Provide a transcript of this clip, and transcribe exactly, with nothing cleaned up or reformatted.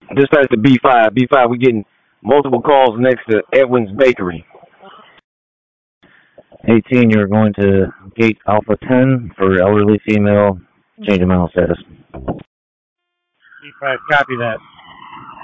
Dispatch to B five. B five, we're getting multiple calls next to Edwin's Bakery. eighteen, you're going to gate Alpha ten for elderly female, change of mental status. B five, copy that.